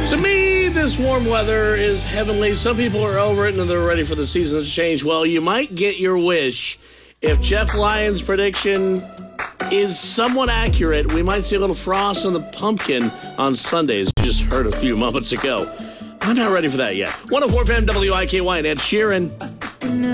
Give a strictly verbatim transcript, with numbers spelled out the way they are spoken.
To me, this warm weather is heavenly. Some people are over it and they're ready for the season to change. Well, you might get your wish. If Jeff Lyons' prediction is somewhat accurate, we might see a little frost on the pumpkin on Sundays. You just heard a few moments ago. I'm not ready for that yet. one oh four F M W I K Y and Ed Sheeran.